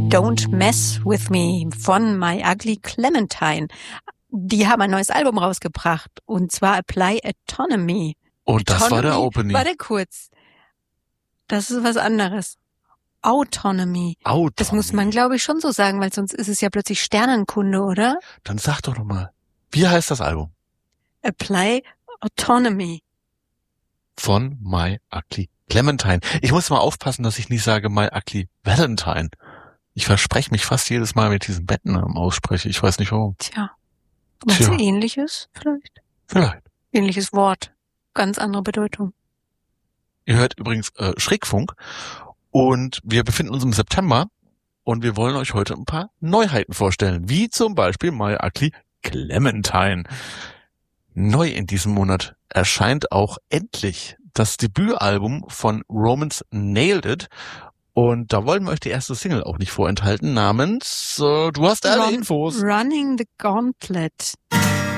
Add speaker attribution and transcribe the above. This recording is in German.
Speaker 1: Don't Mess With Me von My Ugly Clementine. Die haben ein neues Album rausgebracht und zwar Apply Autonomy.
Speaker 2: Und das war der Opening.
Speaker 1: Warte kurz. Das ist was anderes. Autonomy. Das muss man, glaube ich, schon so sagen, weil sonst ist es ja plötzlich Sternenkunde, oder?
Speaker 2: Dann sag doch nochmal. Wie heißt das Album?
Speaker 1: Apply Autonomy.
Speaker 2: Von My Ugly Clementine. Ich muss mal aufpassen, dass ich nicht sage My Ugly Valentine. Ich verspreche mich fast jedes Mal mit diesem Bettnamen ausspreche. Ich weiß nicht warum.
Speaker 1: Tja. Was Ähnliches vielleicht?
Speaker 2: Vielleicht.
Speaker 1: Ähnliches Wort. Ganz andere Bedeutung.
Speaker 2: Ihr hört übrigens Schrägfunk. Und wir befinden uns im September und wir wollen euch heute ein paar Neuheiten vorstellen, wie zum Beispiel My Ugly Clementine. Neu in diesem Monat erscheint auch endlich das Debütalbum von Romance Nailed It und da wollen wir euch die erste Single auch nicht vorenthalten, namens, du hast alle Infos.
Speaker 1: Running the Gauntlet.